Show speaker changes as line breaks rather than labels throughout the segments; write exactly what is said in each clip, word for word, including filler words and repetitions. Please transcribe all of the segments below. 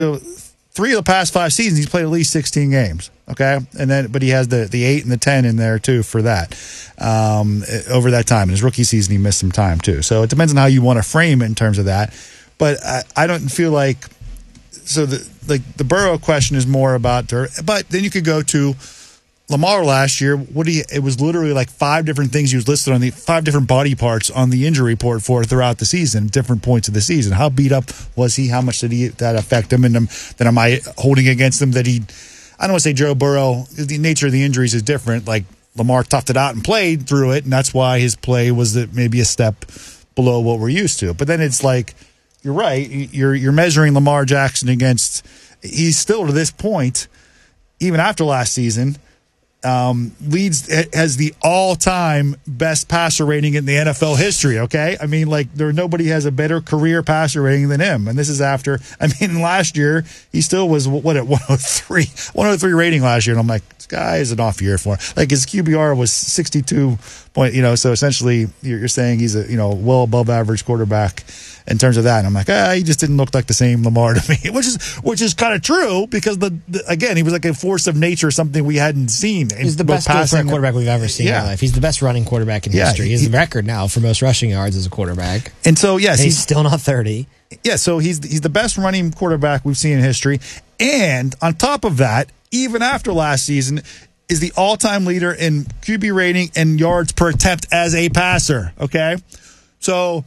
three of the past five seasons, he's played at least sixteen games. Okay, and then but he has the the eight and the ten in there too for that. Um, over that time, in his rookie season, he missed some time too. So it depends on how you want to frame it in terms of that. But I, I don't feel like so the like the Burrow question is more about. But then you could go to Lamar last year. What he it was literally like five different things he was listed on the five different body parts on the injury report for throughout the season, different points of the season. How beat up was he? How much did he that affect him? And um, then am I holding against him that he? I don't want to say Joe Burrow. The nature of the injuries is different. Like Lamar toughed it out and played through it, and that's why his play was that maybe a step below what we're used to. But then it's like you're right. You're you're measuring Lamar Jackson against. He's still to this point, even after last season. Um, leads has the all-time best passer rating in the N F L history. Okay, I mean, like there nobody has a better career passer rating than him, and this is after. I mean, last year he still was what at one oh three, one oh three rating last year, and I'm like, this guy is an off year for him. Like his Q B R was sixty-two point, you know. So essentially, you're, you're saying he's a you know well above average quarterback in terms of that. And I'm like, ah, he just didn't look like the same Lamar to me, which is which is kind of true because the, the again he was like a force of nature, something we hadn't seen.
He's the best passing quarterback we've ever seen yeah. in our life. He's the best running quarterback in yeah, history. He's he, the record now for most rushing yards as a quarterback.
And so yes,
and he's, he's still not thirty.
Yeah, so he's he's the best running quarterback we've seen in history. And on top of that, even after last season, is the all-time leader in Q B rating and yards per attempt as a passer. Okay, so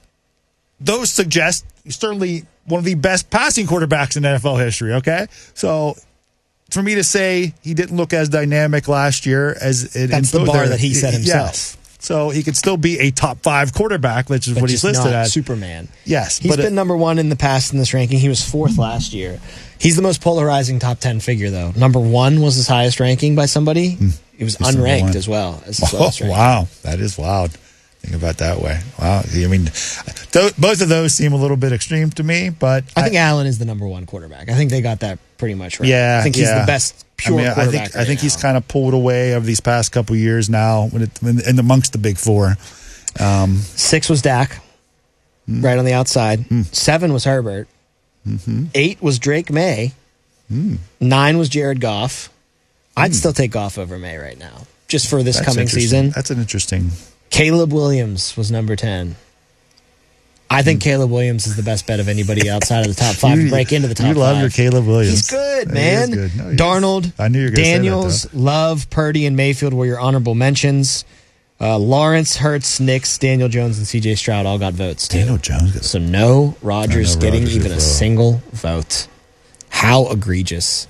those suggest he's certainly one of the best passing quarterbacks in N F L history, okay? So for me to say he didn't look as dynamic last year as it
That's the bar there, that he set himself.
Yes. So he could still be a top five quarterback, which is
but
what he's listed
not
as.
Superman.
Yes.
He's been it, number one in the past in this ranking. He was fourth last year. He's the most polarizing top ten figure, though. Number one was his highest ranking by somebody. It was unranked as well as his lowest ranking.
Wow. That is wild. Think about it that way. Wow. I mean, th- both of those seem a little bit extreme to me, but
I think I, Allen is the number one quarterback. I think they got that pretty much right.
Yeah,
I think he's
yeah.
the best pure
I mean,
quarterback.
I think
right
I think
now.
he's kind of pulled away over these past couple of years now, when it, when, in amongst the big four. Um,
Six was Dak, mm, right on the outside. Mm, Seven was Herbert.
Mm-hmm.
Eight was Drake May. Mm. Nine was Jared Goff. I'd mm. still take Goff over May right now, just for this
That's
coming season.
That's an interesting.
Caleb Williams was number ten. I think mm. Caleb Williams is the best bet of anybody outside of the top five
you,
to break into the top five.
You love
five.
your Caleb Williams.
He's good, man.
He is good. No, he
Darnold,
is. I knew you were gonna
Daniels,
say that,
Love, Purdy, and Mayfield were your honorable mentions. Uh, Lawrence, Hurts, Nix, Daniel Jones, and C J Stroud all got votes, too.
Daniel Jones.
So no Rodgers
no
getting
Rodgers
even a
vote.
single vote. How egregious.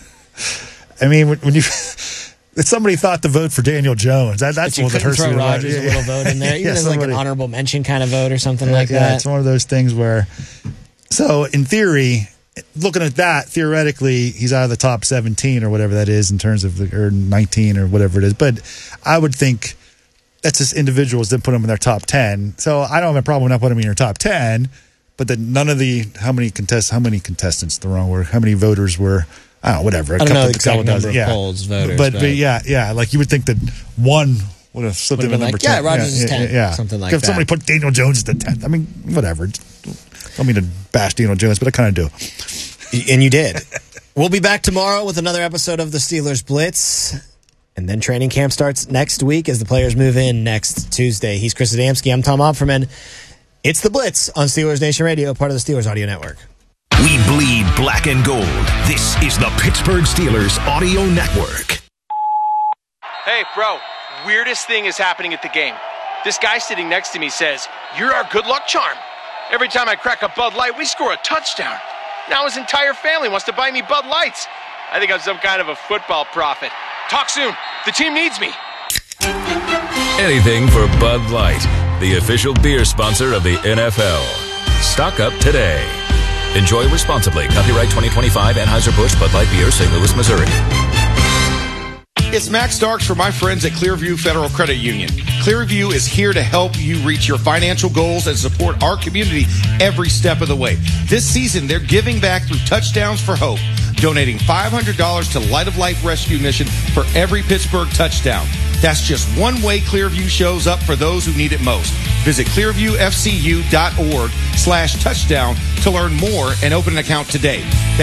I mean, when, when you... That somebody thought to vote for Daniel Jones. That, that's
what
that hurts me.
Throw Rodgers yeah, a little vote in there, even
yeah,
as like an honorable mention kind of vote or something
yeah,
like
yeah,
that.
It's one of those things where, so in theory, looking at that, theoretically, he's out of the top seventeen or whatever that is in terms of the, or nineteen or whatever it is. But I would think that's just individuals that put him in their top ten. So I don't have a problem with not putting him in your top ten. But then none of the how many contest how many contestants the wrong word how many voters were. I don't know, whatever. A
I don't
couple,
know the exact number of
yeah.
polls, voters.
But,
but,
but yeah, yeah, like you would think that one would have slipped in at number
like,
ten.
Yeah, Rodgers
yeah,
is ten,
yeah, yeah.
something like
if
that.
If somebody put Daniel Jones at the tenth, I mean, whatever. I don't mean to bash Daniel Jones, but I kind of do.
And you did. We'll be back tomorrow with another episode of the Steelers Blitz. And then training camp starts next week as the players move in next Tuesday. He's Chris Adamski. I'm Tom Opferman. It's the Blitz on Steelers Nation Radio, part of the Steelers Audio Network.
We bleed black and gold. This is the Pittsburgh Steelers Audio Network.
Hey, bro, weirdest thing is happening at the game. This guy sitting next to me says, "You're our good luck charm." Every time I crack a Bud Light, we score a touchdown. Now his entire family wants to buy me Bud Lights. I think I'm some kind of a football prophet. Talk soon. The team needs me.
Anything for Bud Light, the official beer sponsor of the N F L. Stock up today. Enjoy responsibly. Copyright twenty twenty-five Anheuser-Busch Bud Light Beer, Saint Louis, Missouri.
It's Max Starks for my friends at Clearview Federal Credit Union. Clearview is here to help you reach your financial goals and support our community every step of the way. This season, they're giving back through Touchdowns for Hope, donating five hundred dollars to Light of Life Rescue Mission for every Pittsburgh touchdown. That's just one way Clearview shows up for those who need it most. Visit clearviewfcu.org slash touchdown to learn more and open an account today.